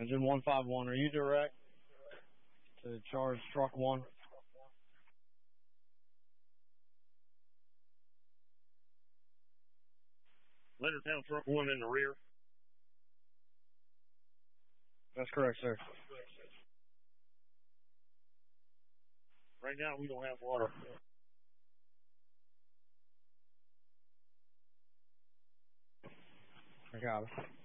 Engine 151, are you direct to charge truck 1? Leonardtown truck 1 in the rear. That's correct, sir. Right now we don't have water. I got it.